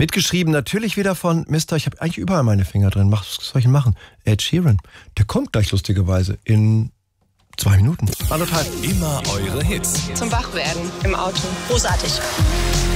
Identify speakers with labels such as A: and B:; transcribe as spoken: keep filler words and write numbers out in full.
A: Mitgeschrieben natürlich wieder von Mister, ich habe eigentlich überall meine Finger drin. Was soll ich denn machen? Ed Sheeran. Der kommt gleich lustigerweise in zwei Minuten. Hallo, Teil.
B: Immer eure Hits.
C: Zum Wachwerden im Auto.
D: Großartig.